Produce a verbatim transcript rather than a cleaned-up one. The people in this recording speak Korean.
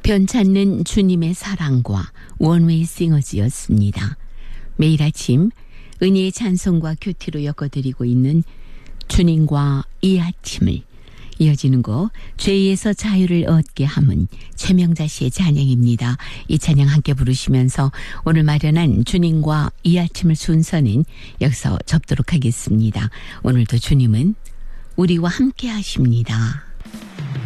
변찮는 주님의 사랑과 원웨이 싱어즈였습니다. 매일 아침 은혜의 찬송과 큐티로 엮어드리고 있는 주님과 이 아침을, 이어지는 곡 죄에서 자유를 얻게 함은 최명자 씨의 찬양입니다. 이 찬양 함께 부르시면서 오늘 마련한 주님과 이 아침을 순서는 여기서 접도록 하겠습니다. 오늘도 주님은 우리와 함께 하십니다.